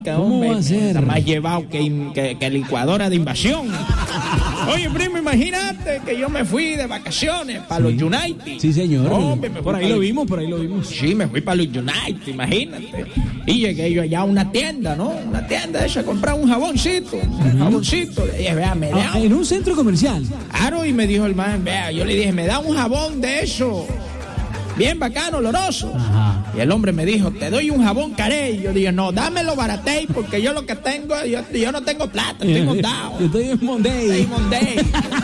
¿Cómo va a ser? Está más llevado que licuadora de invasión. Oye, primo, imagínate que yo me fui de vacaciones para los United. Sí, señor. Hombre, por ahí lo vimos. Sí, me fui para los United, imagínate. Y llegué yo allá a una tienda, ¿no? Una tienda esa, comprar un jaboncito. Un jaboncito. Le dije, vea, me da. En un centro comercial. Claro, y me dijo el man, vea, yo le dije, me da un jabón de eso. Bien bacano, oloroso. Ajá. Y el hombre me dijo, te doy un jabón Carey. Y yo dije, no, dámelo Baratey, porque yo lo que tengo, yo no tengo plata, estoy montado. Yo estoy en Monday. Estoy Monday.